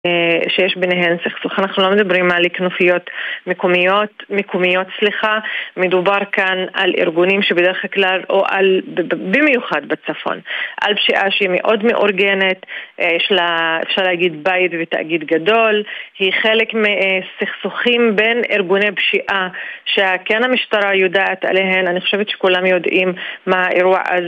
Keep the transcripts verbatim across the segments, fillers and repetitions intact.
שיש ביניהן סכסוך. אנחנו לא מדברים על כנופיות מקומיות, מקומיות סליחה, מדובר כאן על ארגונים שבדרך כלל, או על, במיוחד בצפון, על פשיעה שהיא מאוד מאורגנת, יש לה, אפשר להגיד בית ותאגיד גדול, היא חלק מסכסוכים בין ארגוני פשיעה, שכן המשטרה יודעת עליהן, אני חושבת שכולם יודעים מה האירוע, אז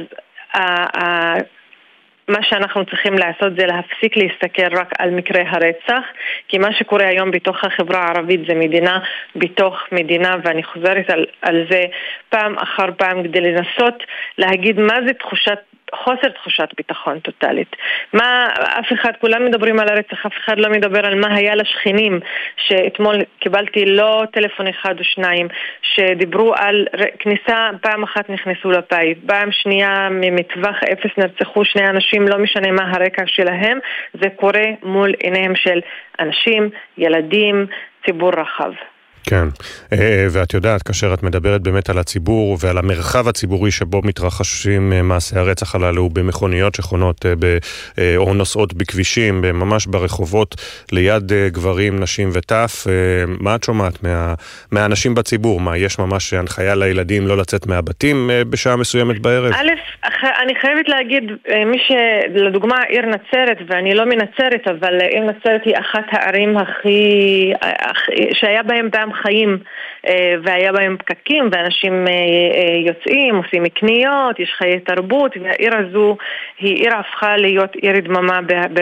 ה... מה שאנחנו צריכים לעשות זה להפסיק להסתכל רק על מקרה הרצח, כי מה שקורה היום בתוך החברה הערבית זה מדינה בתוך מדינה, ואני חוזרת על, על זה פעם אחר פעם כדי לנסות להגיד מה זה תחושת, חוסר תחושת ביטחון טוטלית. מה, אף אחד, כולם מדברים על הרצח, אף אחד לא מדבר על מה היה לשכנים, שאתמול קיבלתי לא טלפון אחד או שניים, שדיברו על כניסה, פעם אחת נכנסו לבית, פעם שנייה ממטווח אפס נרצחו שני אנשים, לא משנה מה הרקע שלהם, זה קורה מול עיניהם של אנשים, ילדים, ציבור רחב. כן, ואת יודעת, כאשר את מדברת באמת על הציבור ועל המרחב הציבורי שבו מתרחשים מעשי הרצח הללו במכוניות שחונות או נוסעות בכבישים, ממש ברחובות, ליד גברים, נשים וטף, מה את שומעת מה, מהאנשים בציבור? מה, יש ממש הנחיה לילדים לא לצאת מהבתים בשעה מסוימת בערב? א', אני חייבת להגיד, מי שלדוגמה עיר נצרת, ואני לא מנצרת, אבל עיר נצרת היא אחת הערים הכי, שהיה בהם פעם חיים, והיה בהם פקקים, ואנשים יוצאים, עושים קניות, יש חיי תרבות, והעיר הזו היא עיר הפכה להיות עיר דממה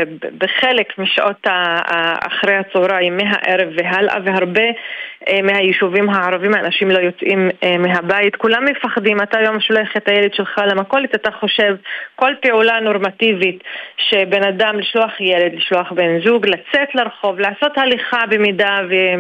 בחלק משעות אחרי הצהריים, מהערב והלאה, והרבה מהיישובים הערבים האנשים לא יוצאים מהבית, כולם מפחדים. אתה היום שולח את הילד שלך למכולת, אתה חושב כל פעולה נורמטיבית שבן אדם, לשלוח ילד, לשלוח בן זוג, לצאת לרחוב, לעשות הליכה במידה,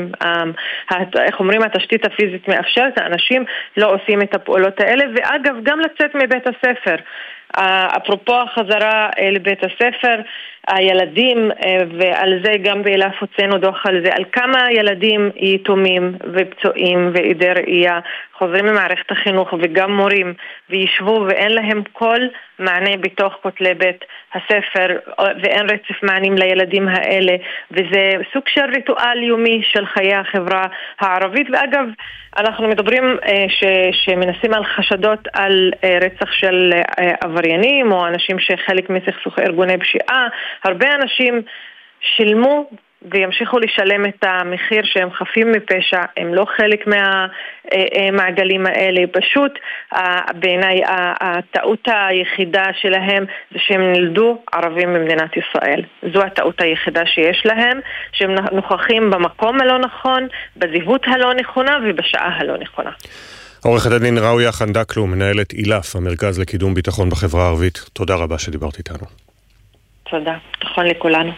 ואיך אומרים, התשתית הפיזית מאפשרת, האנשים לא עושים את הפעולות האלה, ואגב גם לצאת מבית הספר. אפרופו החזרה לבית הספר, הילדים, ועל זה גם באילף הוצאנו דוח על זה, על כמה ילדים יתומים ופצועים ועדי ראייה חוזרים ממערכת החינוך וגם מורים וישבו ואין להם כל מענה בתוך כותלי בית הספר, ואין רצף מענים לילדים האלה, וזה סוג של ריטואל יומי של חיי החברה הערבית. ואגב, אנחנו מדברים ש, שמנסים על חשדות על רצח של עבריינים או אנשים שחלק מסכסוך ארגוני פשיעה. הרבה אנשים שילמו וימשיכו לשלם את המחיר שהם חפים מפשע, הם לא חלק מהמעגלים האלה. פשוט בעיניי הטעות היחידה שלהם זה שהם נולדו ערבים במדינת ישראל. זו הטעות היחידה שיש להם, שהם נוכחים במקום הלא נכון, בזהות הלא נכונה ובשעה הלא נכונה. עורכת הדין ראויה חנדקלו, מנהלת אילף, המרכז לקידום ביטחון בחברה הערבית. תודה רבה שדיברת איתנו. תודה, ביטחון לכולנו.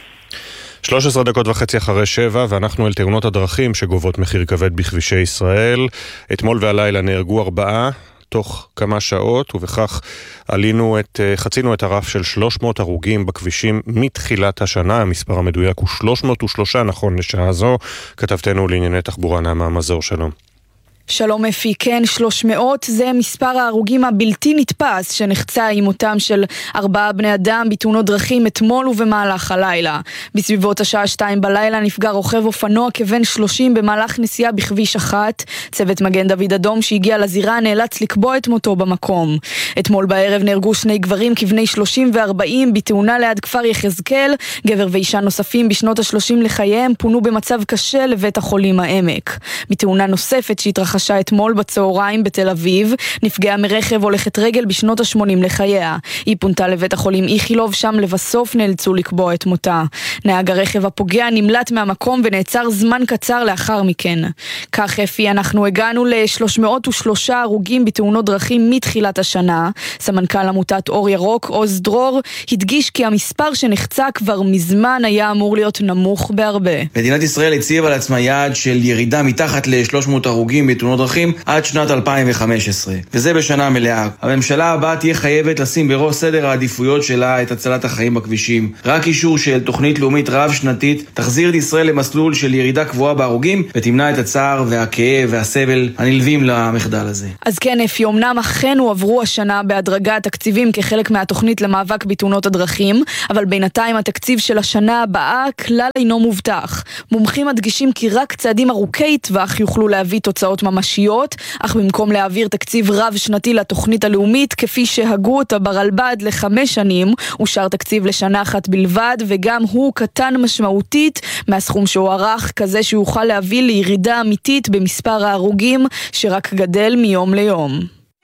שלוש עשרה דקות וחצי אחרי שבע, ואנחנו אל תאונות הדרכים שגובות מחיר כבד בכבישי ישראל. אתמול והלילה נהרגו ארבעה תוך כמה שעות, ובכך עלינו את, חצינו את הרף של שלוש מאות הרוגים בכבישים מתחילת השנה. המספר המדויק הוא שלוש מאות ושלוש נכון לשעה זו. כתבתנו לענייני תחבורה נעמה מזור, שלום. שלום אפי, כן, שלוש מאות זה מספר ההרוגים הבלתי נתפס שנחצה עם מותם של ארבעה בני אדם בתאונות דרכים אתמול ובמהלך הלילה. בסביבות השעה שתיים בלילה נפגע רוכב אופנוע כבן שלושים במהלך נסיעה בכביש אחת. צוות מגן דוד אדום שהגיע לזירה נאלץ לקבוע את מותו במקום. אתמול בערב נהרגו שני גברים כבני שלושים וארבעים בתאונה ליד כפר יחזקאל. גבר ואישה נוספים בשנות השלושים לחייהם פונו במצב קשה לבית החולים העמק. בתאונה נוספת שהתרחשה חשה אתמול בצהריים בתל אביב, נפגעה מרכב הולכת רגל בשנות ה-שמונים לחייה. היא פונתה לבית החולים איכילוב, שם לבסוף נאלצו לקבוע את מותה. נהג הרכב הפוגע נמלט מהמקום ונעצר זמן קצר לאחר מכן. כך אפי, אנחנו הגענו ל-שלוש מאות ושלוש הרוגים בתאונות דרכים מתחילת השנה. סמנכ"ל עמותת אור ירוק, עוז דרור, הדגיש כי המספר שנחצה כבר מזמן היה אמור להיות נמוך בהרבה. מדינת ישראל הציבה לעצמה יעד של ירידה מתחת ל-שלוש מאות הרוגים בתאונות בתאונות דרכים עד שנת אלפיים וחמש עשרה, וזה בשנה מלאה. הממשלה הבאה תהיה חייבת לשים בראש סדר העדיפויות שלה את הצלת החיים בכבישים. רק אישור של תוכנית לאומית רב-שנתית תחזיר את ישראל למסלול של ירידה קבועה בהרוגים ותמנע את הצער והכאב והסבל הנלווים למחדל הזה. אז כן, אפי, אמנם אכן הועברו השנה בהדרגה תקציבים כחלק מהתוכנית למאבק בתאונות הדרכים, אבל בינתיים התקציב של השנה הבאה כלל אינו מובטח. מומחים מדגישים כי רק צעדים ארוכי טווח יוכלו להביא תוצאות ממשיות, אך במקום להעביר תקציב רב שנתי לתוכנית הלאומית, כפי שהגו אותה ברלב"ד לחמש שנים, אושר תקציב לשנה אחת בלבד, וגם הוא קטן משמעותית מהסכום שהוערך, כזה שיוכל להביא לירידה אמיתית במספר ההרוגים שרק גדל מיום ליום.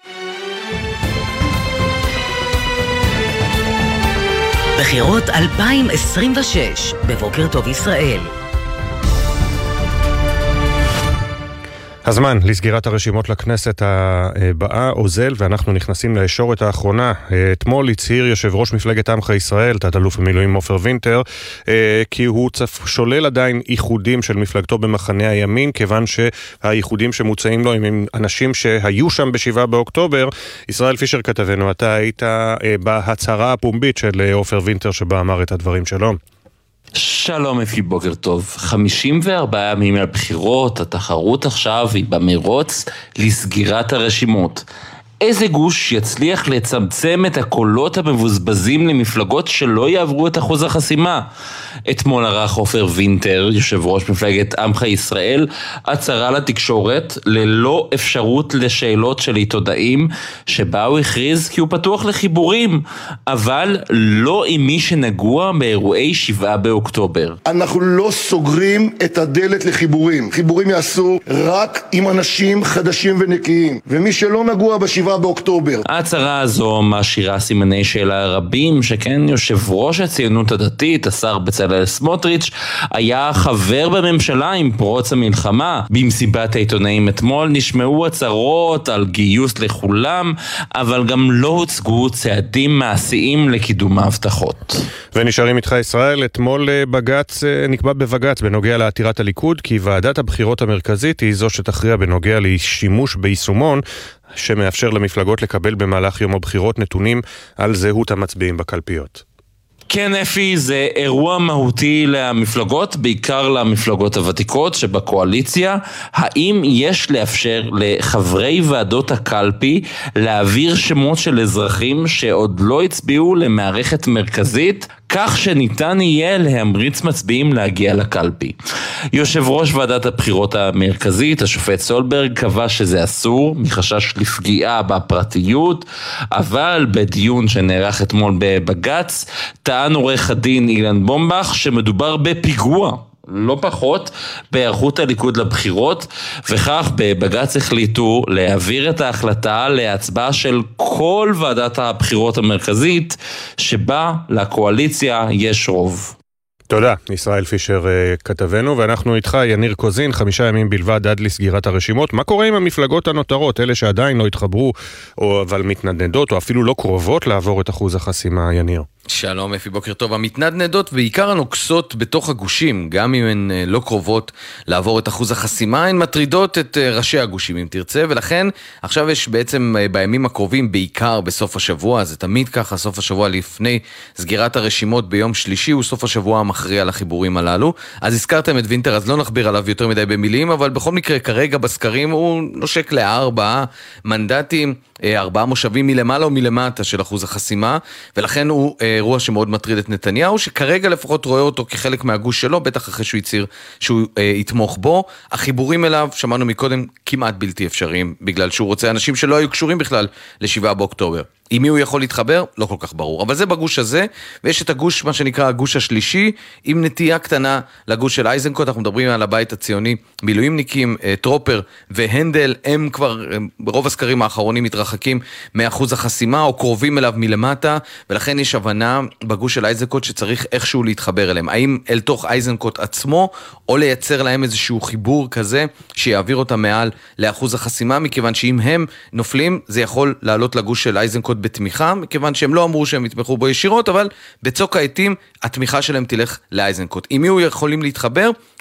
בחירות אלפיים עשרים ושש, בבוקר טוב ישראל. הזמן לסגירת הרשימות לכנסת הבאה אוזל, ואנחנו נכנסים לישורת האחרונה. אתמול הצהיר יושב ראש מפלגת עמך ישראל, תת-אלוף במילואים עופר וינטר, כי הוא שולל עדיין איחודים של מפלגתו במחנה הימין, כיוון שהאיחודים שמוצאים לו הם אנשים שהיו שם בשבעה באוקטובר. ישראל פישר כתבנו, אתה היית בהצהרה הפומבית של עופר וינטר שבה אמר את הדברים שלו. שלום אפי, בוקר טוב. חמישים וארבעה ימים על בחירות, התחרות עכשיו היא במרוץ לסגירת הרשימות. איזה גוש יצליח לצמצם את הקולות המבוזבזים למפלגות שלא יעברו את אחוז החסימה? אתמול ערך עופר וינטר, יושב ראש מפלגת עמך ישראל, הצהרה לתקשורת ללא אפשרות לשאלות של עיתונאים, שבה הוא הכריז כי הוא פתוח לחיבורים, אבל לא עם מי שנגוע באירועי שבעה באוקטובר. אנחנו לא סוגרים את הדלת לחיבורים. חיבורים יעשו רק עם אנשים חדשים ונקיים, ומי שלא נגוע בשבעה באוקטובר. ההצהרה הזו משאירה סימני שאלה רבים, שכן יושב ראש הציונות הדתית, השר בצלאל סמוטריץ', היה חבר בממשלה עם פרוץ המלחמה. במסיבת העיתונאים אתמול נשמעו הצהרות על גיוס לכולם, אבל גם לא הוצגו צעדים מעשיים לקידום ההבטחות. ונשארים איתך ישראל, אתמול בגץ, נקבע בבגץ בנוגע לעתירת הליכוד, כי ועדת הבחירות המרכזית היא זו שתכריע בנוגע לשימוש ביישומון, שמאפשר למפלגות לקבל במהלך יום הבחירות נתונים על זהות המצביעים בקלפיות. כן אפי, זה אירוע מהותי למפלגות, בעיקר למפלגות הוותיקות שבקואליציה. האם יש לאפשר לחברי ועדות הקלפי להעביר שמות של אזרחים שעוד לא הצביעו למערכת מרכזית, כך שניתן יהיה להמריץ מצביעים להגיע לקלפי? יושב ראש ועדת הבחירות המרכזית, השופט סולברג, קבע שזה אסור מחשש לפגיעה בפרטיות, אבל בדיון שנערך אתמול בבגץ, טען עורך הדין אילן בומבך שמדובר בפיגוע, לא פחות, בהיערכות הליכוד לבחירות, וכך בבגץ החליטו להעביר את ההחלטה להצבעה של כל ועדת הבחירות המרכזית, שבה לקואליציה יש רוב. תודה, ישראל פישר כתבנו, ואנחנו איתך, יניר קוזין, חמישה ימים בלבד עד לסגירת הרשימות. מה קורה עם המפלגות הנותרות, אלה שעדיין לא התחברו, או אבל מתנדנדות, או אפילו לא קרובות לעבור את אחוז החסימה, יניר? שלום אפי, בוקר טוב. המתנדנדות בעיקר הנוקסות בתוך הגושים, גם אם הן לא קרובות לעבור את אחוז החסימה, הן מטרידות את ראשי הגושים אם תרצה, ולכן עכשיו יש בעצם בימים הקרובים, בעיקר בסוף השבוע, זה תמיד ככה, סוף השבוע לפני סגירת הרשימות ביום שלישי, הוא סוף השבוע המכריע לחיבורים הללו. אז הזכרתם את וינטר, אז לא נחביר עליו יותר מדי במילים, אבל בכל מקרה כרגע בסקרים הוא נושק לארבעה מנדטים, ארבעה מושבים מלמעלה או מלמטה של אחוז החסימה, ולכן הוא אירוע שמאוד מטריד את נתניהו, שכרגע לפחות רואה אותו כחלק מהגוש שלו, בטח אחרי שהוא יציר שהוא אה, יתמוך בו. החיבורים אליו, שמענו מקודם, כמעט בלתי אפשריים, בגלל שהוא רוצה אנשים שלא היו קשורים בכלל לשבעה באוקטובר. עם מי הוא יכול להתחבר? לא כל כך ברור. אבל זה בגוש הזה, ויש את הגוש, מה שנקרא הגוש השלישי, עם נטייה קטנה לגוש של אייזנקוט. אנחנו מדברים על הבית הציוני, מילואימניקים, טרופר והנדל, הם כבר ברוב הסקרים האחרונים מתרחקים מאחוז החסימה, או קרובים אליו מלמטה, ולכן יש הבנה בגוש של אייזנקוט שצריך איכשהו להתחבר אליהם. האם אל תוך אייזנקוט עצמו, או לייצר להם איזשהו חיבור כזה, שיעביר אותם מעל לאחוז החסימה, מכיוון שאם הם נופלים, זה יכול לעלות לגוש של אייזנקוט בתמיכה, מכיוון שהם לא אמרו שהם יתמכו בו ישירות, אבל בצוק העתים התמיכה שלהם תלך לאייזנקוט. עם מי הוא יכולים להתחבר?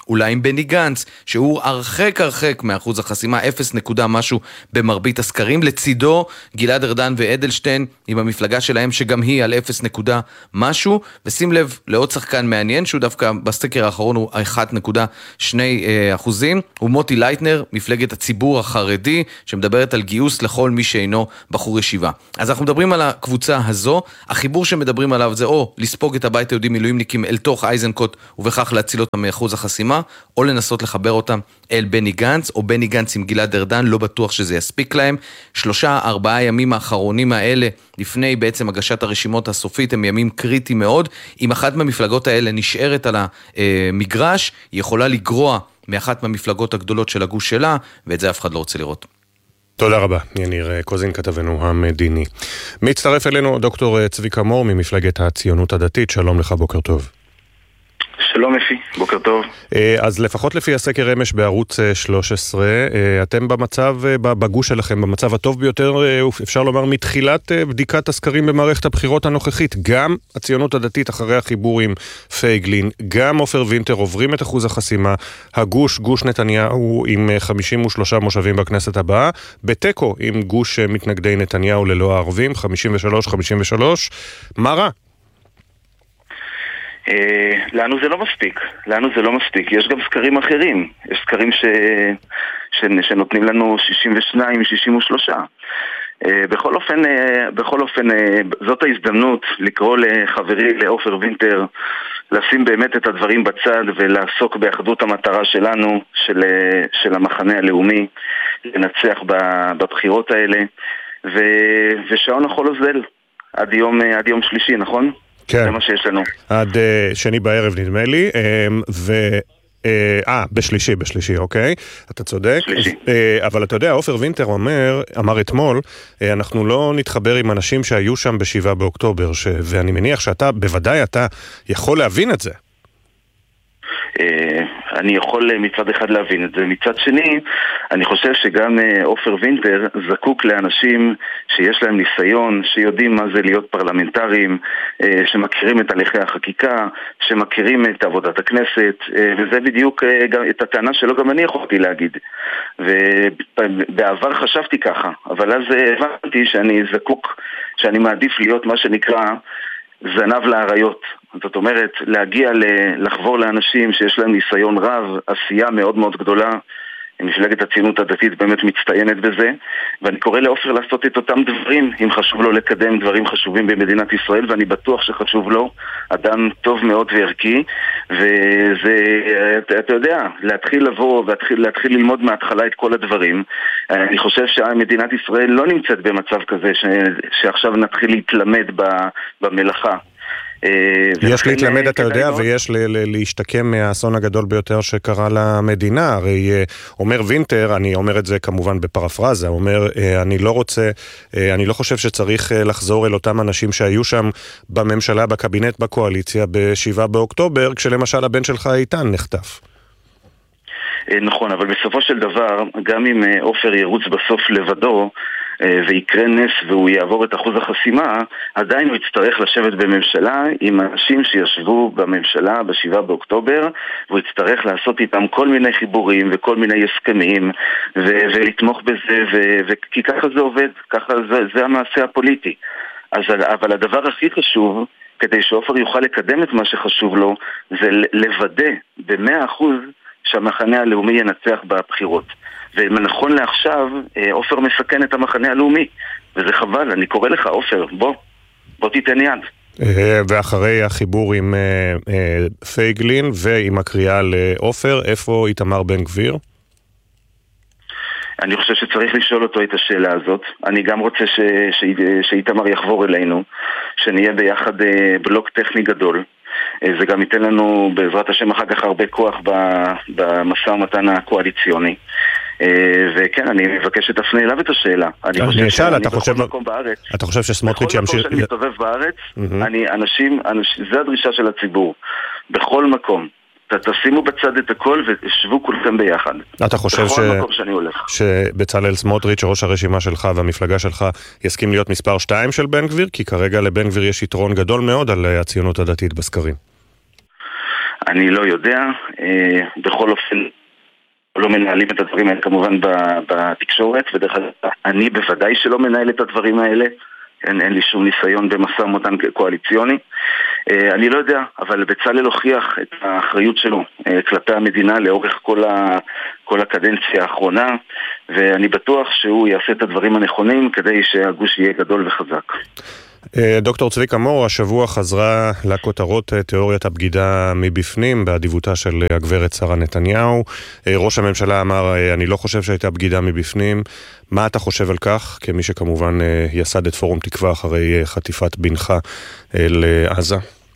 אולי עם בני גנץ, שהוא הרחק הרחק מאחוז החסימה, אפס נקודה משהו במרבית הסקרים, לצידו גלעד ארדן ואדלשטיין עם המפלגה שלהם שגם היא על אפס נקודה משהו, ושים לב לעוד שחקן מעניין שהוא דווקא בסקר האחרון הוא אחת נקודה שתיים אחוזים, הוא מוטי לייטנר, מפלגת הציבור החרדי, שמדברת על גיוס לכל מי שאינו בחור ישיבה. אז אנחנו מדברים על הקבוצה הזו, החיבור שמדברים עליו זה או לספוג את הבית היהודי מילואימניקים אל תוך אייזנקוט ובכך להציל אותם מאחוז החסימה, או לנסות לחבר אותם אל בני גנץ, או בני גנץ עם גלעד ארדן, לא בטוח שזה יספיק להם. שלושה, ארבעה ימים האחרונים האלה, לפני בעצם הגשת הרשימות הסופית, הם ימים קריטיים מאוד. אם אחת מהמפלגות האלה נשארת על המגרש, היא יכולה לגרוע מאחת מהמפלגות הגדולות של הגוש שלה, ואת זה אף אחד לא רוצה לראות. תודה רבה, יניר קוזין כתבנו המדיני. מצטרף אלינו דוקטור צביקה מור ממפלגת הציונות הדתית, שלום לך, בוקר טוב. שלום אפי, בוקר טוב. אז לפחות לפי הסקר אמש בערוץ שלוש עשרה, אתם במצב, בגוש שלכם, במצב הטוב ביותר, אפשר לומר, מתחילת בדיקת הסקרים במערכת הבחירות הנוכחית. גם הציונות הדתית אחרי החיבור עם פייגלין, גם עופר וינטר עוברים את אחוז החסימה, הגוש, גוש נתניהו עם חמישים ושלושה מושבים בכנסת הבאה, בטקו עם גוש מתנגדי נתניהו ללא הערבים, חמישים ושלוש חמישים ושלוש. מה רע? לנו זה לא מספיק, לנו זה לא מספיק, יש גם סקרים אחרים, יש סקרים ש... ש... שנותנים לנו שישים ושתיים, שישים ושלוש. בכל אופן, בכל אופן, זאת ההזדמנות לקרוא לחברי, לעופר וינטר, לשים באמת את הדברים בצד ולעסוק באחדות המטרה שלנו, של, של המחנה הלאומי, לנצח בבחירות האלה, ו... ושעון החול אוזל עד יום, עד יום שלישי, נכון? כן. זה מה שיש לנו. עד uh, שני בערב נדמה לי, um, ו... אה, בשלישי, בשלישי, אוקיי, אתה צודק. שלישי. אה, אבל אתה יודע, עופר וינטר אומר, אמר אתמול, אה, אנחנו לא נתחבר עם אנשים שהיו שם בשבעה באוקטובר, ש... ואני מניח שאתה, בוודאי אתה יכול להבין את זה. אני יכול מצד אחד להבין את זה, מצד שני אני חושב שגם עופר וינטר זקוק לאנשים שיש להם ניסיון, שיודעים מה זה להיות פרלמנטרים, שמכירים את הליכי החקיקה, שמכירים את עבודת הכנסת, וזה בדיוק את הטענה שלו גם אני יכולתי להגיד, ובעבר חשבתי ככה, אבל אז הבנתי שאני זקוק, שאני מעדיף להיות מה שנקרא זנב לאריות. זאת אומרת, להגיע לחבור לאנשים שיש להם ניסיון רב, עשייה מאוד מאוד גדולה. מפלגת הציונות הדתית באמת מצטיינת בזה, ואני קורא לעופר לעשות את אותם דברים, אם חשוב לו לקדם דברים חשובים במדינת ישראל, ואני בטוח שחשוב לו, אדם טוב מאוד וערכי, וזה, אתה יודע, להתחיל לבוא ולהתחיל ללמוד מההתחלה את כל הדברים. אני חושב שמדינת ישראל לא נמצאת במצב כזה, ש, שעכשיו נתחיל להתלמד במלאכה. יש להתלמד, אתה יודע, ויש להשתקם מהאסון הגדול ביותר שקרה למדינה. הרי אומר וינטר, אני אומר את זה כמובן בפרפרזה, אומר, אני לא רוצה, אני לא חושב שצריך לחזור אל אותם אנשים שהיו שם בממשלה, בקבינט, בקואליציה, בשבעה באוקטובר, כשלמשל הבן שלך איתן נחטף. נכון, אבל בסופו של דבר, גם אם עופר ירוץ בסוף לבדו, ויקרה נס והוא יעבור את אחוז החסימה, עדיין הוא יצטרך לשבת בממשלה עם אנשים שישבו בממשלה בשבעה באוקטובר, והוא יצטרך לעשות איתם כל מיני חיבורים וכל מיני הסכמים ו- ולתמוך בזה, ו- ו- כי ככה זה עובד, ככה זה, זה המעשה הפוליטי. אז, אבל הדבר הכי חשוב, כדי שעופר יוכל לקדם את מה שחשוב לו, זה לוודא במאה אחוז שהמחנה הלאומי ינצח בבחירות. ונכון לעכשיו, עופר מסכן את המחנה הלאומי, וזה חבל. אני קורא לך, עופר, בוא, בוא תיתן יד. ואחרי החיבור עם פייגלין ועם הקריאה לעופר, איפה איתמר בן גביר? אני חושב שצריך לשאול אותו את השאלה הזאת. אני גם רוצה ש... ש... שאיתמר יחבור אלינו, שנהיה ביחד בלוק טכני גדול. זה גם ייתן לנו בעזרת השם אחר כך הרבה כוח במשא ומתן הקואליציוני. וכן, אני מבקש שתפנה אליו את השאלה. אני חושב שאני בכל מקום בארץ, אתה חושב שסמוטריץ' ימשיך? בכל מקום שאני מסתובב בארץ, אני אנשים, זה הדרישה של הציבור. בכל מקום. תשימו בצד את הכל ושבו כולכם ביחד. אתה חושב ש... שבצלאל סמוטריץ', ראש הרשימה שלך והמפלגה שלך, יסכים להיות מספר שתיים של בן גביר? כי כרגע לבן גביר יש יתרון גדול מאוד על הציונות הדתית בסקרים. אני לא יודע, בכל אופן לא מנהלים את הדברים האלה כמובן בתקשורת, ודרך אגב אני בוודאי שלא מנהל את הדברים האלה, אין, אין לי שום ניסיון במשא ומתן קואליציוני. אני לא יודע, אבל בצלאל הוכיח את האחריות שלו כלפי המדינה לאורך כל, ה, כל הקדנציה האחרונה, ואני בטוח שהוא יעשה את הדברים הנכונים כדי שהגוש יהיה גדול וחזק. דוקטור צביקה מור, השבוע חזרה לכותרות תיאוריית הבגידה מבפנים באדיבותה של הגברת שרה נתניהו. ראש הממשלה אמר, אני לא חושב שהייתה בגידה מבפנים. מה אתה חושב על כך, כמי שכמובן יסד את פורום תקווה אחרי חטיפת בנך לעזה?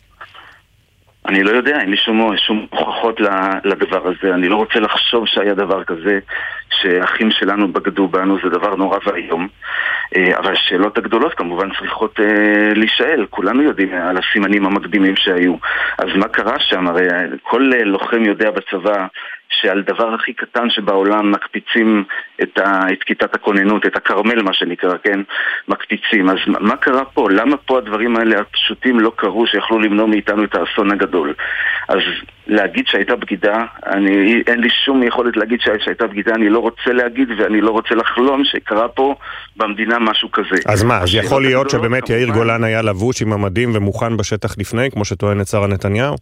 אני לא יודע, אין לי שום, שום הוכחות לדבר הזה. אני לא רוצה לחשוב שהיה דבר כזה, שאחים שלנו בגדו בנו, זה דבר נורא והיום. אבל השאלות הגדולות כמובן צריכות להישאל. כולנו יודעים על הסימנים המקדימים שהיו. אז מה קרה שם? הרי כל לוחם יודע בצבא שעל דבר הכי קטן שבעולם מקפיצים את, ה, את כיתת הכוננות, את הקרמל מה שנקרא, כן? מקפיצים. אז מה קרה פה? למה פה הדברים האלה הפשוטים לא קרו שיכלו למנוע מאיתנו את האסון הגדול? אז להגיד שהייתה בגידה, אני, אין לי שום יכולת להגיד שהייתה בגידה, אני לא רוצה להגיד ואני לא רוצה לחלום שקרה פה במדינה משהו כזה. אז מה, אז יכול להיות שבאמת יאיר גולן היה לבוש עם המדים ומוכן בשטח לפני, כמו שטוענת שרה נתניהו?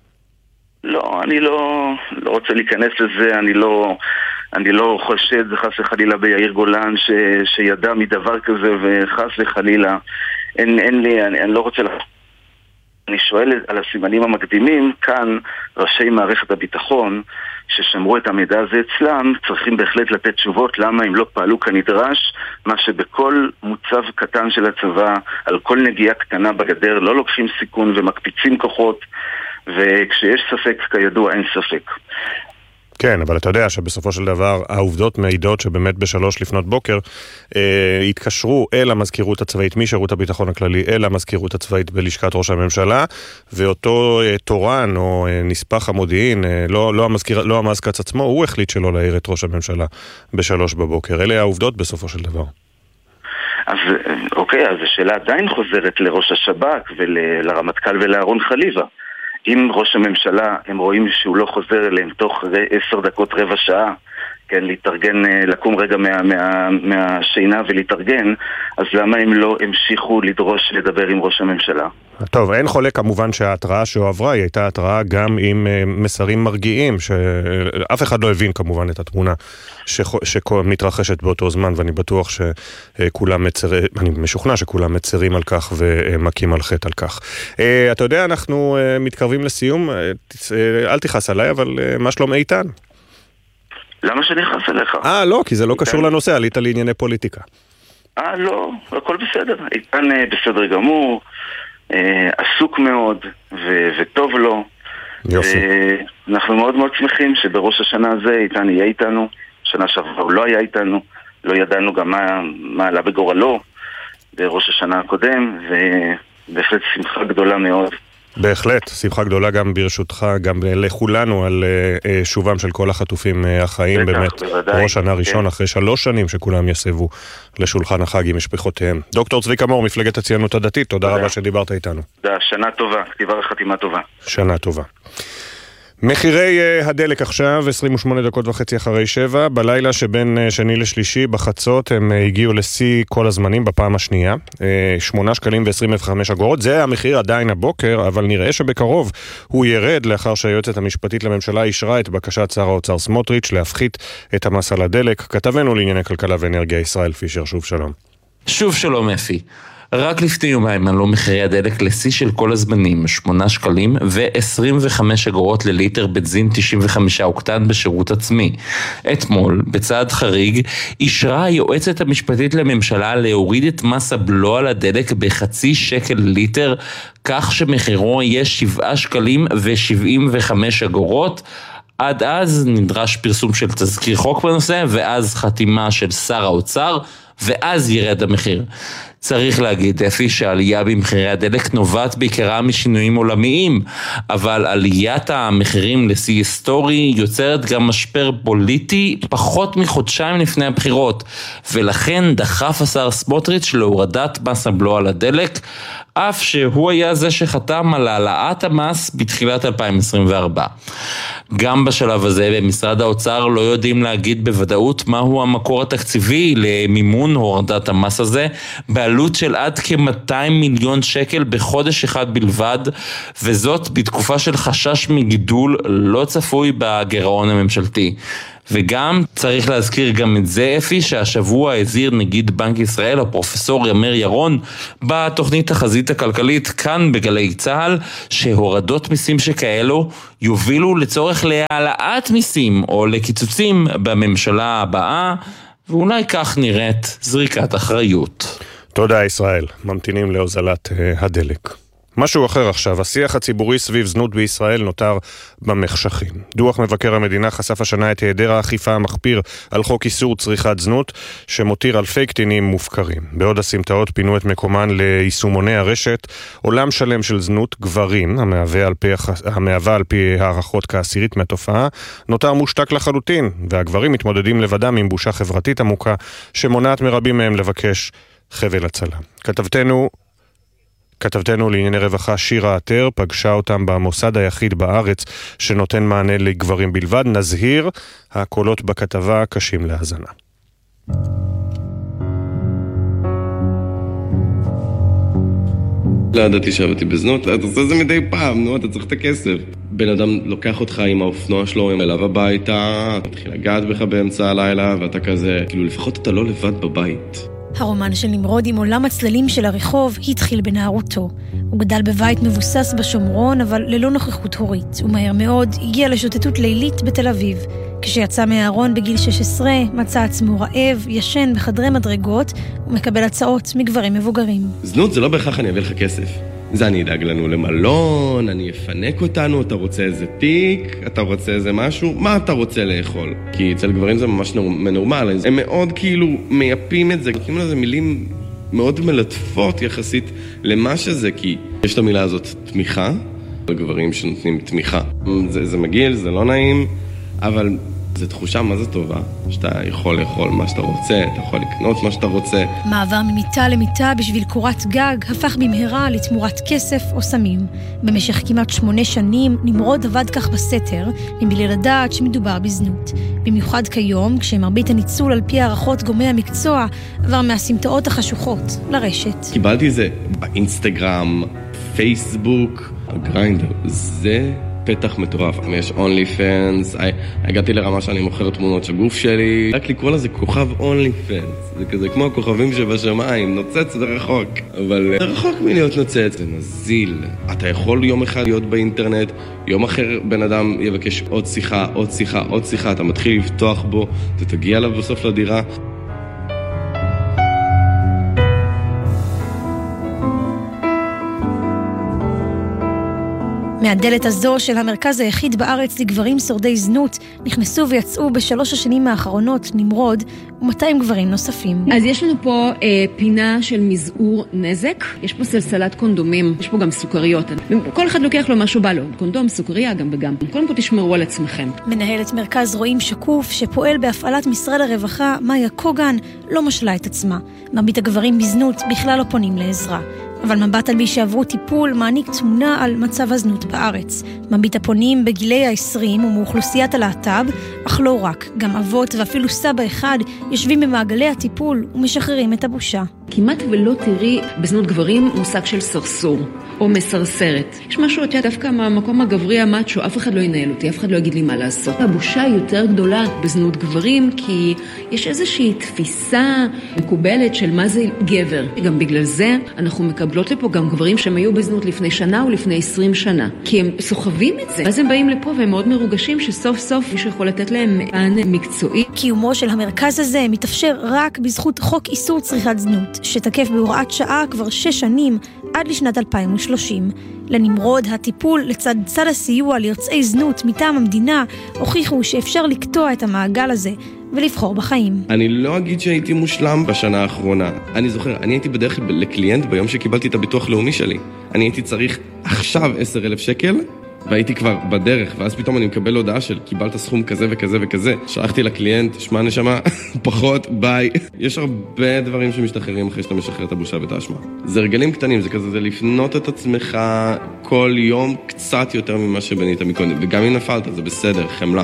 לא, אני לא, לא רוצה להיכנס לזה, אני לא, אני לא חושד חס וחלילה ביאיר גולן ש, שידע מדבר כזה וחס וחלילה, אין, אין לי, אני, אני לא רוצה לח... אני שואל על הסימנים המקדימים, כאן ראשי מערכת הביטחון ששמרו את המידע הזה אצלם צריכים בהחלט לתת תשובות למה הם לא פעלו כנדרש, מה שבכל מוצב קטן של הצבא, על כל נגיעה קטנה בגדר, לא לוקחים סיכון ומקפיצים כוחות, וכשיש ספק, כידוע, אין ספק. כן, אבל אתה יודע שבסופו של דבר העובדות מעידות שבאמת בשלוש לפנות בוקר אה, התקשרו אל המזכירות הצבאית משירות הביטחון הכללי אל המזכירות הצבאית בלשכת ראש הממשלה, ואותו אה, תורן או אה, נספח המודיעין, אה, לא, לא, המזכיר, לא המזכ"ץ עצמו, הוא החליט שלא להעיר את ראש הממשלה בשלוש בבוקר. אלה העובדות בסופו של דבר. אז אוקיי, אז השאלה עדיין חוזרת לראש השב"כ ולרמטכ"ל ולארון חליבה. אם ראש הממשלה, הם רואים שהוא לא חוזר אליהם תוך עשר דקות רבע שעה, כן, להתארגן, לקום רגע מה, מה, מהשינה ולהתארגן, אז למה הם לא המשיכו לדרוש לדבר עם ראש הממשלה? טוב, אין חולק כמובן שההתראה שהועברה היא הייתה התראה גם עם מסרים מרגיעים, שאף אחד לא הבין כמובן את התמונה שמתרחשת באותו זמן, ואני בטוח שכולם מצרים, אני משוכנע שכולם מצרים על כך ומקים על חטא על כך. אתה יודע, אנחנו מתקרבים לסיום, אל תכעס עליי, אבל מה שלום איתן? למה שנכנס אליך? אה, לא, כי זה לא קשור לנושא, עלית לענייני פוליטיקה. אה, לא, הכל בסדר. איתן בסדר גמור, עסוק מאוד, וטוב לו. יופי. אנחנו מאוד מאוד שמחים שבראש השנה הזה איתן יהיה איתנו. שנה שעברה הוא לא היה איתנו, לא ידענו גם מה, מה עלה בגורלו בראש השנה הקודם, ובהחלט שמחה גדולה מאוד. בהחלט, שמחה גדולה גם ברשותך, גם לכולנו על uh, שובם של כל החטופים uh, החיים, בטח, באמת בוודאי, ראש שנה ראשון כן. אחרי שלוש שנים שכולם יסבו לשולחן החג עם משפחותיהם. דוקטור צביקה מור, מפלגת הציונות הדתית, תודה, תודה רבה שדיברת איתנו. תודה, שנה טובה, כתיבה וחתימה טובה. שנה טובה. מחירי הדלק עכשיו, עשרים ושמונה דקות וחצי אחרי שבע, בלילה שבין שני לשלישי בחצות הם הגיעו לשיא כל הזמנים בפעם השנייה, שמונה שקלים ועשרים וחמש אגורות, זה המחיר עדיין הבוקר, אבל נראה שבקרוב הוא ירד לאחר שהיועצת המשפטית לממשלה אישרה את בקשת שר האוצר סמוטריץ' להפחית את המס על הדלק. כתבנו לענייני כלכלה ואנרגיה ישראל פישר, שוב שלום. שוב שלום אפי. רק לפני יומיים עלו מחירי הדלק לשיא של כל הזמנים, שמונה שקלים ו-עשרים וחמש אגורות לליטר בנזין תשעים וחמישה אוקטן בשירות עצמי. אתמול, בצעד חריג, אישרה היועצת המשפטית לממשלה להוריד את מס הבלו על הדלק בחצי שקל ליטר, כך שמחירו יהיה שבעה שקלים ו-שבעים וחמש אגורות. עד אז נדרש פרסום של תזכיר חוק בנושא, ואז חתימה של שר האוצר, ואז ירד המחיר. צריך להגיד, אפי, שהעלייה במחירי הדלק נובעת בעיקרה משינויים עולמיים, אבל עליית המחירים לשיא היסטורי יוצרת גם משבר פוליטי פחות מחודשיים לפני הבחירות, ולכן דחף השר סמוטריץ' להורדת מס הבלו על הדלק, אף שהוא היה זה שחתם על העלאת המס בתחילת אלפיים עשרים וארבע. גם בשלב הזה במשרד האוצר לא יודעים להגיד בוודאות מהו המקור התקציבי למימון הורדת המס הזה, בעלות של עד כ-מאתיים מיליון שקל בחודש אחד בלבד, וזאת בתקופה של חשש מגידול לא צפוי בגירעון הממשלתי. וגם צריך להזכיר גם את זה, אפי, שהשבוע הזהיר נגיד בנק ישראל, הפרופסור ימיר ירון, בתוכנית תחזית הכלכלית כאן בגלי צהל, שהורדות מיסים שכאלו יובילו לצורך להעלאת מיסים או לקיצוצים בממשלה הבאה, ואולי כך נראית זריקת אחריות. תודה ישראל, ממתינים להוזלת uh, הדלק. משהו אחר עכשיו, השיח הציבורי סביב זנות בישראל נותר במחשכים. דוח מבקר המדינה חשף השנה את היעדר האכיפה המחפיר על חוק איסור צריכת זנות, שמותיר אלפי קטינים מופקרים. בעוד הסמטאות פינו את מקומן ליישומוני הרשת, עולם שלם של זנות גברים, המהווה על פי, המהווה על פי הערכות כעשירית מהתופעה, נותר מושתק לחלוטין, והגברים מתמודדים לבדם עם בושה חברתית עמוקה, שמונעת מרבים מהם לבקש חבל הצלה. כתבתנו כתבתנו לענייני רווחה שירה עטר פגשה אותם במוסד היחיד בארץ שנותן מענה לגברים בלבד. נזהיר, הקולות בכתבה קשים להאזנה. לא ידעתי שעבדתי בזנות, אתה עושה זה מדי פעם, נו, אתה צריך את הכסף. בן אדם לוקח אותך עם האופנוע שלו אליו הביתה, מתחיל לגעת בך באמצע הלילה, ואתה כזה, כאילו לפחות אתה לא לבד בבית. הרומן של נמרוד עם עולם הצללים של הרחוב התחיל בנערותו. הוא גדל בבית מבוסס בשומרון, אבל ללא נוכחות הורית. ומהר מאוד הגיע לשוטטות לילית בתל אביב. כשיצא מהארון בגיל שש עשרה, מצא עצמו רעב, ישן בחדרי מדרגות, ומקבל הצעות מגברים מבוגרים. זנות זה לא בהכרח אני אביא לך כסף. זה אני אדאג לנו למלון, אני אפנק אותנו, אתה רוצה איזה תיק, אתה רוצה איזה משהו, מה אתה רוצה לאכול? כי אצל גברים זה ממש מנורמל, הם מאוד כאילו מייפים את זה, נותנים לזה מילים מאוד מלטפות יחסית למה שזה, כי יש את המילה הזאת תמיכה, לגברים שנותנים תמיכה. זה, זה מגיל, זה לא נעים, אבל זו תחושה מה זה טובה, שאתה יכול לאכול מה שאתה רוצה, אתה יכול לקנות מה שאתה רוצה. מעבר ממיטה למיטה בשביל קורת גג הפך במהרה לתמורת כסף או סמים. במשך כמעט שמונה שנים נמרוד עבד כך בסתר, מבלי לדעת שמדובר בזנות. במיוחד כיום, כשמרבית הניצול על פי הערכות גורמי המקצוע עבר מהסמטאות החשוכות לרשת. קיבלתי את זה באינסטגרם, פייסבוק, הגריינדר, זה פתח מטורף. יש אונלי פנס, הגעתי לרמה שאני מוכר תמונות של גוף שלי, רק לקרוא לזה כוכב אונלי פנס, זה כזה כמו הכוכבים שבשמיים, נוצץ זה רחוק, אבל זה רחוק מלהיות נוצץ, זה נזיל. אתה יכול יום אחד להיות באינטרנט, יום אחר בן אדם יבקש עוד שיחה, עוד שיחה, עוד שיחה, אתה מתחיל לפתוח בו, אתה תגיע אליו בסוף לדירה. מהדלת הזו של המרכז היחיד בארץ לגברים שורדי זנות נכנסו ויצאו בשלוש השנים האחרונות נמרוד ו-מאתיים גברים נוספים. אז יש לנו פה אה, פינה של מזעור נזק, יש פה סלסלת קונדומים, יש פה גם סוכריות. כל אחד לוקח לו משהו בא לו, קונדום, סוכריה, גם וגם. קודם כל תשמרו על עצמכם. מנהלת מרכז רואים שקוף שפועל בהפעלת משרד הרווחה, מאיה קוגן, לא משלה את עצמה. מרבית הגברים בזנות בכלל לא פונים לעזרה. אבל מבט על מי שעברו טיפול מעניק תמונה על מצב הזנות בארץ. מרבית הפונים בגילי ה-עשרים ומאוכלוסיית הלהט"ב, אך לא רק, גם אבות ואפילו סבא אחד יושבים במעגלי הטיפול ומשחררים את הבושה. כמעט ולא תראי בזנות גברים מושג של סרסור או מסרסרת. יש משהו אותה דווקא מהמקום הגברי המאצ'ו, אף אחד לא ינהל אותי, אף אחד לא יגיד לי מה לעשות. הבושה היא יותר גדולה בזנות גברים, כי יש איזושהי תפיסה מקובלת של מה זה גבר. גם בגלל זה אנחנו מקבלות לפה גם גברים שהם היו בזנות לפני שנה או לפני עשרים שנה, כי הם סוחבים את זה. אז הם באים לפה והם מאוד מרוגשים שסוף סוף מישהו יכול לתת להם מען מקצועי. קיומו של המרכז הזה מתאפשר רק בזכות חוק איסור צריכת זנות, שתקף בהוראת שעה כבר שש שנים עד לשנת אלפיים ושלושים. לנמרוד הטיפול לצד צד הסיוע ליוצאי זנות מטעם המדינה הוכיחו שאפשר לקטוע את המעגל הזה ולבחור בחיים. אני לא אגיד שהייתי מושלם בשנה האחרונה. אני זוכר, אני הייתי בדרך כלל לקליינט ביום שקיבלתי את הביטוח לאומי שלי. אני הייתי צריך עכשיו עשרת אלפים שקל והייתי כבר בדרך, ואז פתאום אני מקבל הודעה של קיבלת סכום כזה וכזה וכזה. שלחתי לקליינט, שמע נשמה, פחות, ביי. יש הרבה דברים שמשתחררים אחרי שאתה משחרר את הבושה ואת האשמה. זה רגלים קטנים, זה כזה, זה לפנות את עצמך כל יום קצת יותר ממה שבנית מקודם, וגם אם נפלת, זה בסדר, חמלה.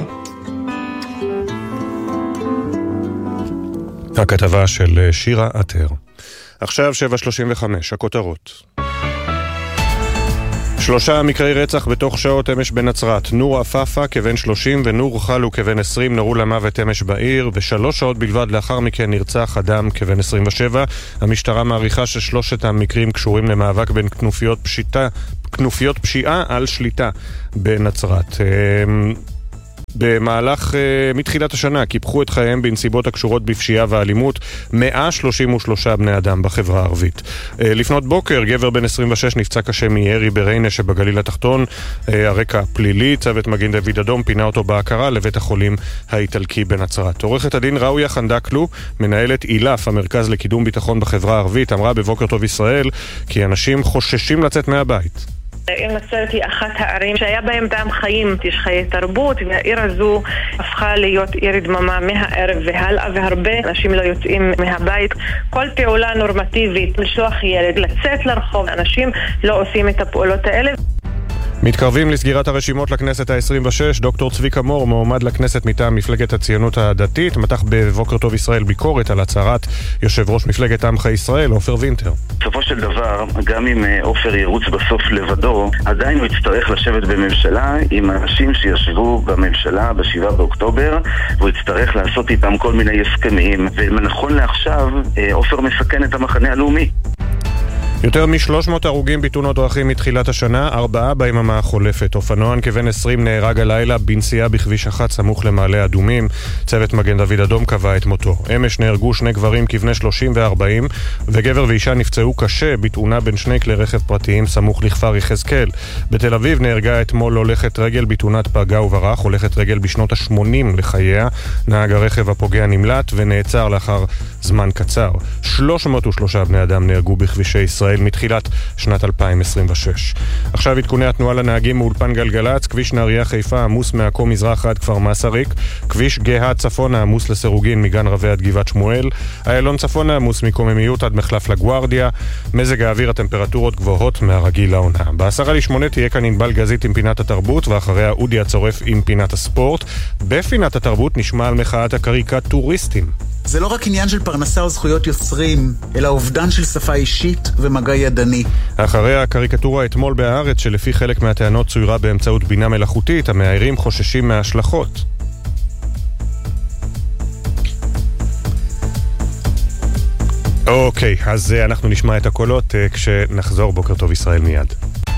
הכתבה של שירה עטר. עכשיו שבע שלושים וחמש, הכותרות. שלושה מקרי רצח בתוך שעות אמש בנצרת. נור אפאפה כבן שלושים ונור חלו כבן עשרים נורו למוות אמש בעיר, ושלוש שעות בלבד לאחר מכן נרצח אדם כבן עשרים ושבע. המשטרה מעריכה ששלושת המקרים קשורים למאבק בין כנופיות פשיטה, כנופיות פשיעה על שליטה בנצרת. במהלך uh, מתחילת השנה קיפחו את חייהם בנסיבות הקשורות בפשיעה ואלימות מאה שלושים ושלושה בני אדם בחברה הערבית. Uh, לפנות בוקר גבר בן עשרים ושש נפצע קשה מירי בריינה שבגליל התחתון. Uh, הרקע פלילי, צוות מגן דוד אדום פינה אותו בהכרה לבית החולים האיטלקי בנצרת. עורכת הדין ראויה חנדקלו, מנהלת אילף, המרכז לקידום ביטחון בחברה הערבית, אמרה בבוקר טוב ישראל כי אנשים חוששים לצאת מהבית. העיר נצרת היא אחת הערים שהיה בהם טעם חיים, יש חיי תרבות, והעיר הזו הפכה להיות עיר דממה מהערב והלאה, והרבה אנשים לא יוצאים מהבית. כל פעולה נורמטיבית, לשלוח ילד, לצאת לרחוב, אנשים לא עושים את הפעולות האלה. מתקרבים לסגירת הרשימות לכנסת ה-עשרים ושש. דוקטור צביקה מור, מועמד לכנסת מטעם מפלגת הציונות הדתית, מתח בבוקר טוב ישראל ביקורת על הצהרת יושב ראש מפלגת עמך ישראל, עופר וינטר. בסופו של דבר, גם אם עופר ירוץ בסוף לבדו, עדיין הוא יצטרך לשבת בממשלה עם אנשים שישבו בממשלה בשבעה באוקטובר, והוא יצטרך לעשות איתם כל מיני הסכמים, ונכון לעכשיו, עופר מסכן את המחנה הלאומי. יותר מ-שלוש מאות הרוגים בתאונות דרכים מתחילת השנה, ארבעה ביממה החולפת. אופנוען כבן עשרים נהרג הלילה בנסיעה בכביש אחת סמוך למעלה אדומים. צוות מגן דוד אדום קבע את מותו. אמש נהרגו שני גברים כבני שלושים ו-ארבעים, וגבר ואישה נפצעו קשה בתאונה בין שני כלי רכב פרטיים סמוך לכפר יחזקאל. בתל אביב נהרגה אתמול הולכת רגל בתאונת פגע וברח, הולכת רגל בשנות ה-שמונים לחייה. נהג הרכב הפוגע נמלט ונעצר לאחר זמן קצר. שלוש מאות ושלושה בני אדם נהרגו בכבישי ישראל מתחילת שנת אלפיים עשרים ושש. עכשיו עדכוני התנועה לנהגים מאולפן גלגלץ. כביש נהריה חיפה עמוס מעכו מזרח עד כפר מסריק, כביש גאה צפונה עמוס לסירוגין מגן רבי עד גבעת שמואל, איילון צפונה עמוס מקוממיות עד מחלף לגוארדיה. מזג האוויר, הטמפרטורות גבוהות מהרגיל לעונה. בעשרה לשמונה תהיה כאן ענבל גזית עם פינת התרבות, ואחריה אודי הצורף עם פינת הספורט. בפינת התרבות נשמע על מחאת הקריקטוריסטים. זה לא רק עניין של פרנסה או זכויות יוצרים, אלא אובדן של שפה אישית ומגע ידני. אחרי הקריקטורה אתמול בהארץ, שלפי חלק מהטענות צוירה באמצעות בינה מלאכותית, המאיירים חוששים מההשלכות. אוקיי, אז אנחנו נשמע את הקולות כשנחזור. בוקר טוב ישראל מיד.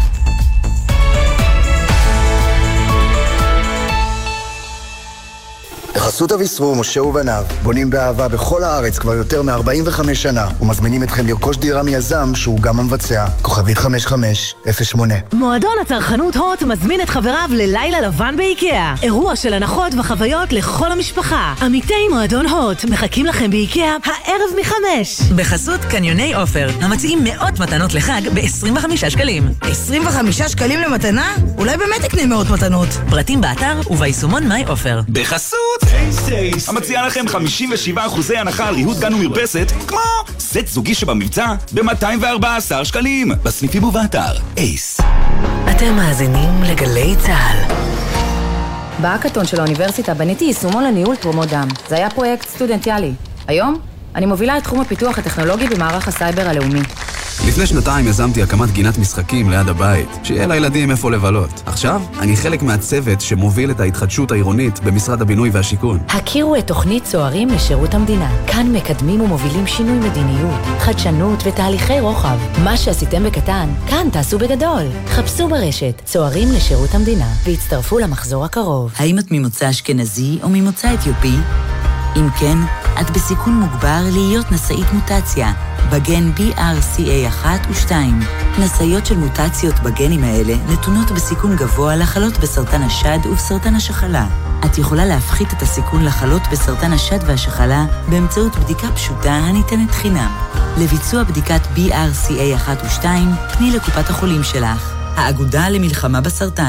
בחסות אביסרו, משה ובניו, בונים באהבה בכל הארץ כבר יותר מ-ארבעים וחמש שנה, ומזמינים אתכם לרכוש דירה מיזם שהוא גם המבצע. כוכבית חמש חמש אפס שמונה. מועדון הצרכנות הוט מזמין את חבריו ללילה לבן באיקאה. אירוע של הנחות וחוויות לכל המשפחה. עמיתי מועדון הוט מחכים לכם באיקאה הערב מחמש. בחסות קניוני אופר, המציעים מאות מתנות לחג ב-עשרים וחמישה שקלים. עשרים וחמישה שקלים למתנה? אולי באמת תקנה מאות מתנות. פרטים באתר וביישומון מיי אופר. בחסות טייסט, המציע לכם חמישים ושבעה אחוזי הנחה על ריהוט גן ומרפסת, כמו סט זוגי שבמבצע ב-מאתיים וארבעה עשר שקלים, בסניפים ובאתר. אייס. אתם מאזינים לגלי צהל. בהאקתון של האוניברסיטה בניתי יישומון לניהול תרומות דם. זה היה פרויקט סטודנטיאלי. היום אני מובילה את תחום הפיתוח הטכנולוגי במערך הסייבר הלאומי. לפני שנתיים יזמתי הקמת גינת משחקים ליד הבית, שיהיה לילדים איפה לבלות. עכשיו אני חלק מהצוות שמוביל את ההתחדשות העירונית במשרד הבינוי והשיכון. הכירו את תוכנית צוערים לשירות המדינה. כאן מקדמים ומובילים שינוי מדיניות, חדשנות ותהליכי רוחב. מה שעשיתם בקטן, כאן תעשו בגדול. חפשו ברשת צוערים לשירות המדינה והצטרפו למחזור הקרוב. האם את ממוצא אשכנזי או ממוצא אתיופי? אם כן, את בסיכון מוגבר להיות נשאית מוטציה בגן בי אר סי איי אחת ושתיים. נשאיות של מוטציות בגנים האלה נתונות בסיכון גבוה לחלות בסרטן השד ובסרטן השחלה. את יכולה להפחית את הסיכון לחלות בסרטן השד והשחלה באמצעות בדיקה פשוטה הניתנת חינם. לביצוע בדיקת בי אר סי איי אחת ושתיים, פני לקופת החולים שלך. האגודה למלחמה בסרטן.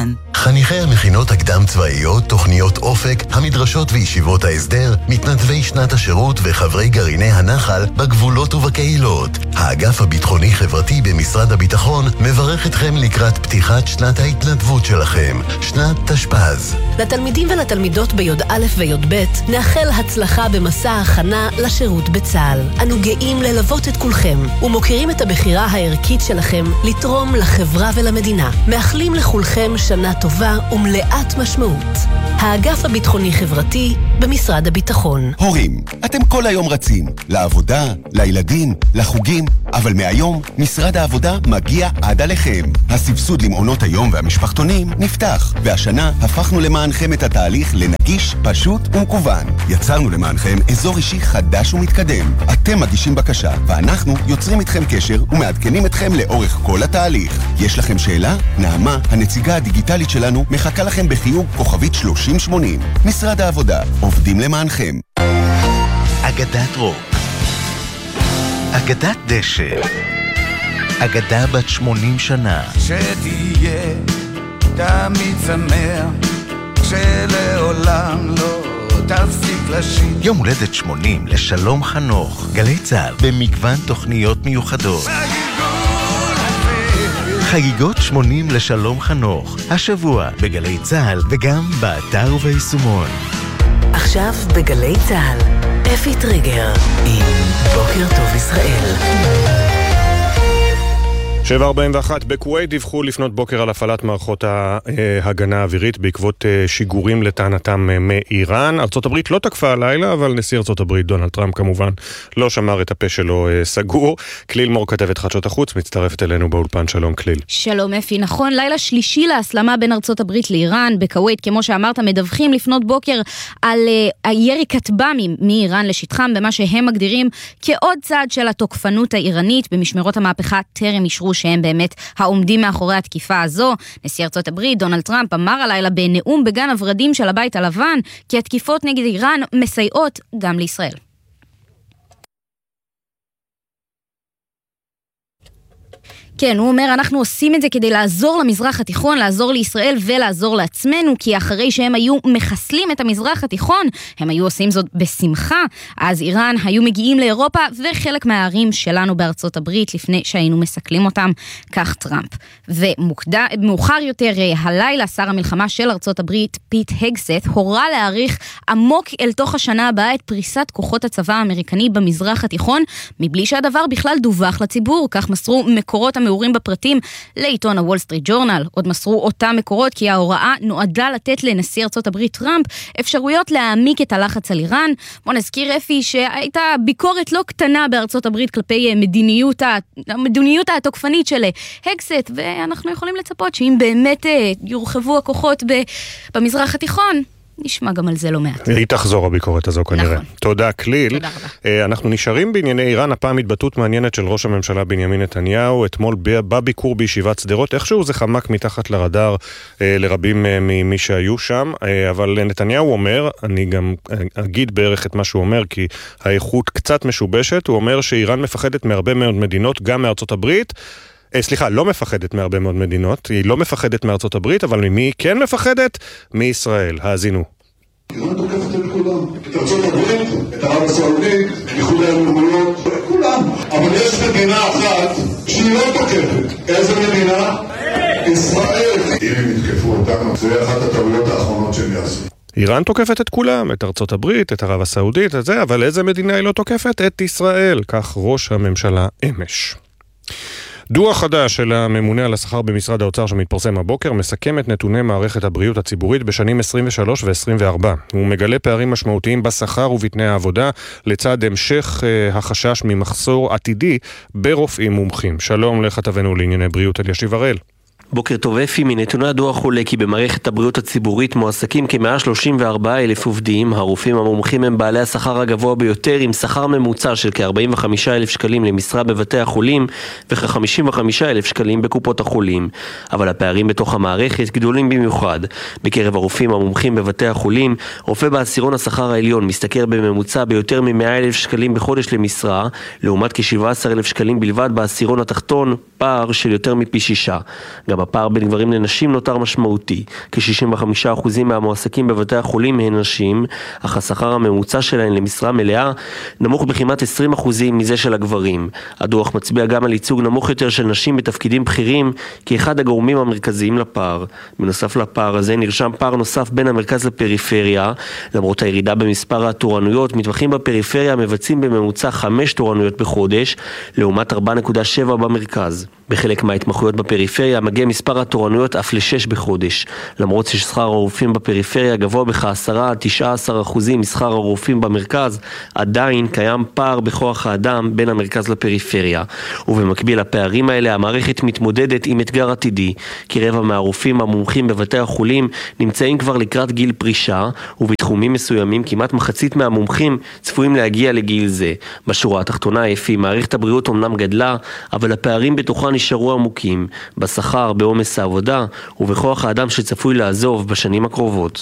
חניכי המכינות הקדם צבאיות, תוכניות אופק, המדרשות וישיבות ההסדר, מתנדבי שנת השירות וחברי גרעיני הנחל בגבולות ובקהילות. האגף הביטחוני חברתי במשרד הביטחון מברך אתכם לקראת פתיחת שנת ההתנדבות שלכם, שנת תשפ"ז. לתלמידים ולתלמידות ביוד א' ויוד ב' נאחל הצלחה במסע ההכנה לשירות בצה"ל. אנו גאים ללוות את כולכם ומוקירים את הבחירה הערכית שלכם לתרום לחברה ולמדינה. מאחלים לכולכם שנה טובה ומלאת משמעות. האגף הביטחוני חברתי במשרד הביטחון. הורים, אתם כל היום רצים לעבודה, לילדים, לחוגים, אבל מהיום משרד העבודה מגיע עד עליכם. הסבסוד למעונות היום והמשפחתונים נפתח, והשנה הפכנו למענכם את התהליך לנגיש, פשוט ומקוון. יצרנו למענכם אזור אישי חדש ומתקדם. אתם מגישים בקשה, ואנחנו יוצרים איתכם קשר ומעדכנים אתכם לאורך כל התהליך. יש לכם שאלה? נעמה, הנציגה הדיגיטלית שלנו, מחכה לכם בחיוג כוכבית שלושים שמונים. משרד העבודה, עובדים למענכם. אגדת רוק, אגדת דשא, אגדה בת שמונים שנה. שתהיה תמיד שמח, שלעולם לא תפסיק לשיר. יום הולדת שמונים לשלום חנוך, גלי צה"ל במגוון תוכניות מיוחדות. חגיגות שמונים לשלום חנוך, השבוע בגלי צה"ל וגם באתר וביישומון. עכשיו בגלי צה"ל, אפי טריגר עם בוקר טוב ישראל. שבע ארבעים ואחת בכווית דיווחו לפנות בוקר על הפעלת מערכות ההגנה האווירית בעקבות שיגורים לטענתם מאיראן. ארצות הברית לא תקפה הלילה, אבל נשיא ארצות הברית דונלד טראמפ כמובן לא שמר את הפה שלו סגור. כליל מור, כתבת חדשות החוץ, מצטרפת אלינו באולפן. שלום כליל. שלום אפי. נכון, לילה שלישי להסלמה בין ארצות הברית לאיראן. בכווית, כמו שאמרת, מדווחים לפנות בוקר על uh, הירי כטב"מים מאיראן לשטחם, במה שהם מגדירים כעוד צעד של התוקפנות האיראנית. במשמרות המהפכה טרם אישרו שהם באמת העומדים מאחורי התקיפה הזו. נשיא ארצות הברית דונלד טראמפ אמר הלילה בנאום בגן הוורדים של הבית הלבן כי התקיפות נגד איראן מסייעות גם לישראל. כן, הוא אומר, אנחנו עושים את זה כדי לעזור למזרח התיכון, לעזור לישראל ולעזור לעצמנו, כי אחרי שהם היו מחסלים את המזרח התיכון, הם היו עושים זאת בשמחה. אז איראן היו מגיעים לאירופה וחלק מהערים שלנו בארצות הברית לפני שהיינו מסכלים אותם, כך טראמפ. ומאוחר יותר, הלילה שר המלחמה של ארצות הברית, פיט הגסט, הורה להאריך עמוק אל תוך השנה הבאה את פריסת כוחות הצבא האמריקני במזרח התיכון, מבלי שהדבר בכלל דווח לציבור, כך מסרו מקורות המאורים בפרטים לעיתון הוול סטריט ג'ורנל. עוד מסרו אותם מקורות כי ההוראה נועדה לתת לנשיא ארצות הברית טראמפ אפשרויות להעמיק את הלחץ על איראן. בוא נזכיר אפי שהייתה ביקורת לא קטנה בארצות הברית כלפי מדיניות, המדיניות התוקפנית של הגסט, ואנחנו יכולים לצפות שאם באמת יורחבו הכוחות במזרח התיכון, נשמע גם על זה לא מעט. היא תחזור הביקורת הזו כנראה. נכון. תודה, כליל. תודה רבה. אנחנו נשארים בענייני איראן, הפעם התבטאות מעניינת של ראש הממשלה בנימין נתניהו, אתמול בביקור בישיבת שדרות, איכשהו זה חמק מתחת לרדאר לרבים ממי שהיו שם, אבל נתניהו אומר, אני גם אגיד בערך את מה שהוא אומר, כי האיכות קצת משובשת, הוא אומר שאיראן מפחדת מהרבה מאוד מדינות, גם מארצות הברית, סליחה, לא מפחדת מהרבה מאוד מדינות, היא לא מפחדת מארצות הברית, אבל ממי היא כן מפחדת? מישראל. האזינו. איראן תוקפת את כולם, את ארצות הברית, את ערב הסעודית, את איחוד האמירויות, את כולם. אבל יש מדינה אחת שהיא לא תוקפת. איזה מדינה? ישראל. אם הם יתקפו אותנו, זה אחת הטעויות האחרונות שהם יעשו. איראן תוקפת את כולם, את ארצות הברית, את ערב הסעודית, את זה, אבל איזה מדינה היא לא תוקפת? את ישראל. כך ראש הממשלה אמש. דוח חדש של הממונה על השכר במשרד האוצר שמתפרסם הבוקר מסכם את נתוני מערכת הבריאות הציבורית בשנים עשרים ושלוש ו-עשרים וארבע. הוא מגלה פערים משמעותיים בשכר ובתנאי העבודה לצד המשך אה, החשש ממחסור עתידי ברופאים מומחים. שלום לכתבנו לענייני בריאות אלישיב הראל. בוקר טוב אפי, מנתוני הדוח עולה כי במערכת הבריאות הציבורית מועסקים כ-מאה שלושים וארבעה אלף עובדים. הרופאים המומחים הם בעלי השכר הגבוה ביותר, עם שכר ממוצע של כ-ארבעים וחמישה אלף שקלים למשרה בבתי החולים וכ-חמישים וחמישה אלף שקלים בקופות החולים. אבל הפערים בתוך המערכת גדולים במיוחד. בקרב הרופאים המומחים בבתי החולים, רופא בעשירון השכר העליון משתכר בממוצע ביותר מ-מאה אלף שקלים בחודש למשרה, לעומת כ-שבעה עשר אלף שקלים בלבד בעשירון התחתון, פער של יותר מפי שישה. גם גם הפער בין גברים לנשים נותר משמעותי. כ-שישים וחמישה אחוז מהמועסקים בבתי החולים הן נשים, אך השכר הממוצע שלהן למשרה מלאה נמוך בכמעט עשרים אחוז מזה של הגברים. הדוח מצביע גם על ייצוג נמוך יותר של נשים בתפקידים בכירים כאחד הגורמים המרכזיים לפער. בנוסף לפער הזה נרשם פער נוסף בין המרכז לפריפריה. למרות הירידה במספר התורנויות, מתמחים בפריפריה מבצעים בממוצע חמש תורנויות בחודש, לעומת ארבע נקודה שבע במרכז. בחלק מההתמחויות בפריפריה מגיע מספר התורנויות אף לשש בחודש. למרות ששכר הרופאים בפריפריה גבוה בכ-עשרה עד תשעה עשר אחוזים משכר הרופאים במרכז, עדיין קיים פער בכוח האדם בין המרכז לפריפריה. ובמקביל לפערים האלה המערכת מתמודדת עם אתגר עתידי, כי רבע מהרופאים המומחים בבתי החולים נמצאים כבר לקראת גיל פרישה, ובתחומים מסוימים כמעט מחצית מהמומחים צפויים להגיע לגיל זה. בשורה התחתונה אפי, מערכת הבריאות אומנם גדלה, אבל הפערים בתוכה נשארו עמוקים, בשכר, בעומס העבודה ובכוח האדם שצפוי לעזוב בשנים הקרובות.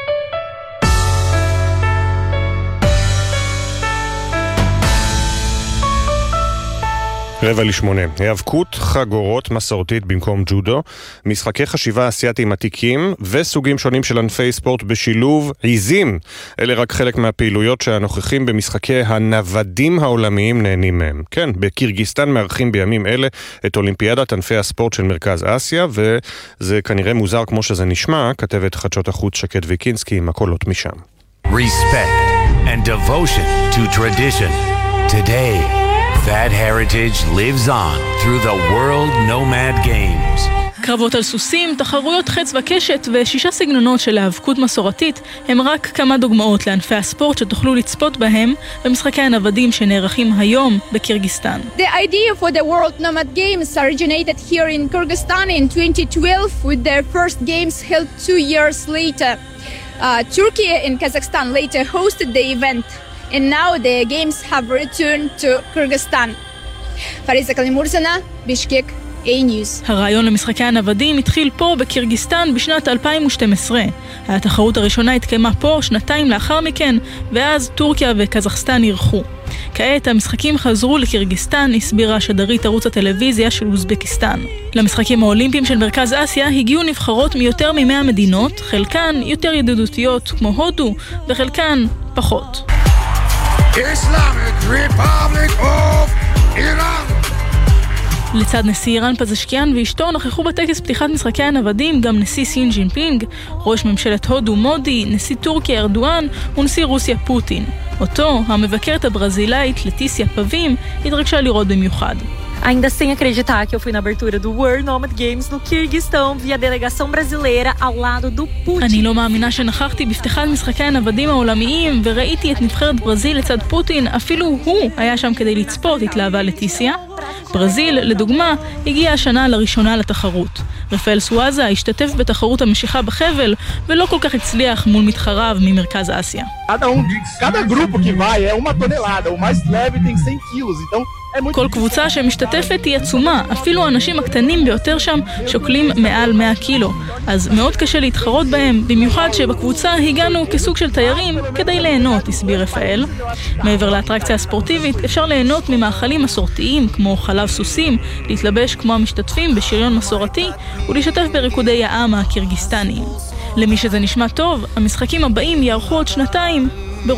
רבע לשמונה, היאבקות חגורות מסורתית במקום ג'ודו, משחקי חשיבה אסייתיים עתיקים וסוגים שונים של ענפי ספורט בשילוב עיזים. אלה רק חלק מהפעילויות שהנוכחים במשחקי הנוודים העולמיים נהנים מהם. כן, בקירגיסטן מארחים בימים אלה את אולימפיאדת ענפי הספורט של מרכז אסיה, וזה כנראה מוזר כמו שזה נשמע, כתבת חדשות החוץ שקד ויקינסקי עם הקולות משם. Respect and devotion to tradition. Today, that heritage lives on through the World Nomad Games. קרבות על סוסים, תחרויות חץ וקשת ושישה סגנונות של האבקות מסורתית הם רק כמה דוגמאות לענפי הספורט שתוכלו לצפות בהם במשחקי הנוודים שנערכים היום בקירגיסטן. The idea for the World Nomad Games originated here in Kyrgyzstan in twenty twelve with their first games held two years later. Uh, Turkey and Kazakhstan later hosted the event. And now the games have returned to Kyrgyzstan. Fariza Kalimurzana, Bishkek, A-News. הרעיון למשחקי הנוודים התחיל פה בקירגיסטן בשנת אלפיים ושתים עשרה. התחרות הראשונה התקיימה פה שנתיים לאחר מכן, ואז טורקיה וקזחסטן אירחו. כעת המשחקים חזרו לקירגיסטן, הסבירה שדרית ערוץ הטלוויזיה של אוזבקיסטן. למשחקים האולימפיים של מרכז אסיה הגיעו נבחרות מיותר ממאה מדינות, חלקן יותר ידידותיות כמו הודו, וחלקן פחות. Islamic Republic of Iran. לצד נשיא איראן פזשקיאן ואשתו נכחו בטקס פתיחת משחקי הנוודים גם נשיא סין ג'ינפינג, ראש ממשלת הודו מודי, נשיא טורקיה ארדואן ונשיא רוסיה פוטין. אותו, המבקרת הברזילאית לטיסיה פבים, התרגשה לראות במיוחד. Ainda sem acreditar que eu fui na abertura do World Nomad Games no Kirguistão via delegação brasileira ao lado do Putin. אני לא מאמינה שנכחתי בפתיחת משחקי הנוודים העולמיים וראיתי את נבחרת ברזיל לצד פוטין, אפילו הוא היה שם כדי לצפות, התלהבה לטיסיה. ברזיל, לדוגמה, הגיעה השנה לראשונה לתחרות. רפאל סואזה השתתף בתחרות המשיכה בחבל ולא כל כך הצליח מול מתחריו ממרכז אסיה. Cada grupo que vai é uma tonelada, o mais leve tem cem quilos, então כל קבוצה שמשתתפת היא עצומה, אפילו האנשים הקטנים ביותר שם שוקלים מעל מאה קילו, אז מאוד קשה להתחרות בהם, במיוחד שבקבוצה הגענו כסוג של תיירים כדי ליהנות, הסביר רפאל. מעבר לאטרקציה הספורטיבית, אפשר ליהנות ממאכלים מסורתיים כמו חלב סוסים, להתלבש כמו המשתתפים בשריון מסורתי ולהשתתף בריקודי העם הקירגיסטניים. למי שזה נשמע טוב, המשחקים הבאים יערכו עוד שנתיים